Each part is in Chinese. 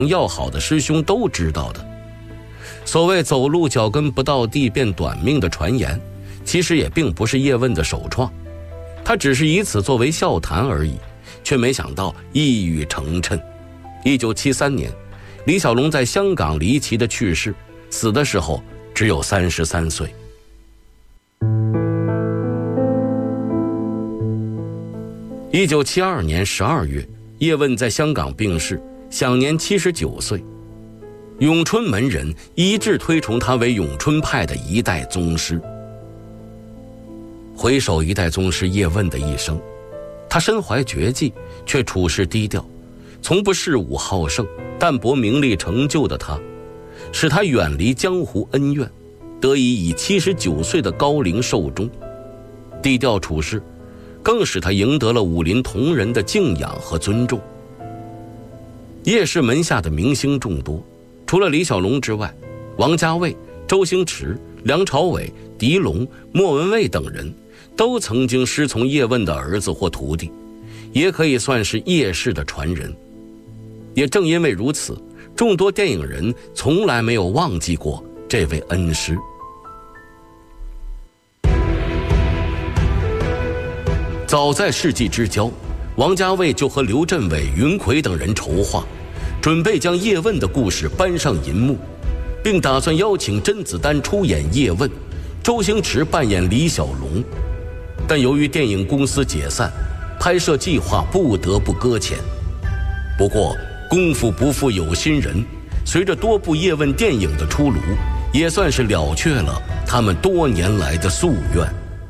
要好的师兄都知道的。所谓走路脚跟不到地便短命的传言，其实也并不是叶问的首创，他只是以此作为笑谈而已，却没想到一语成谶。1973年，李小龙在香港离奇的去世，死的时候只有33岁。1972年12月，叶问在香港病逝，享年79岁。咏春门人一致推崇他为咏春派的一代宗师。回首一代宗师叶问的一生，他身怀绝技，却处事低调，从不恃武好胜，淡泊名利成就的他，使他远离江湖恩怨，得以79岁的高龄寿终。低调处事，更使他赢得了武林同仁的敬仰和尊重。叶氏门下的明星众多，除了李小龙之外，王家卫、周星驰、梁朝伟、狄龙、莫文蔚等人都曾经师从叶问的儿子或徒弟，也可以算是叶氏的传人。也正因为如此，众多电影人从来没有忘记过这位恩师。早在世纪之交，王家卫就和刘镇伟、云魁等人筹划，准备将叶问的故事搬上银幕，并打算邀请甄子丹出演叶问，周星驰扮演李小龙。但由于电影公司解散，拍摄计划不得不搁浅。不过功夫不负有心人，随着多部叶问电影的出炉，也算是了却了他们多年来的夙愿。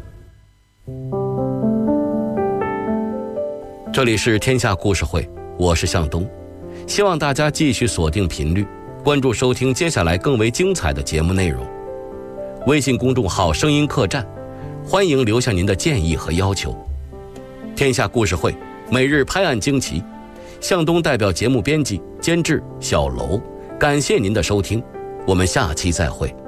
这里是天下故事会，我是向东，希望大家继续锁定频率，关注收听接下来更为精彩的节目内容。微信公众号声音客栈，欢迎留下您的建议和要求。天下故事会每日拍案惊奇，向东代表节目编辑监制小楼，感谢您的收听，我们下期再会。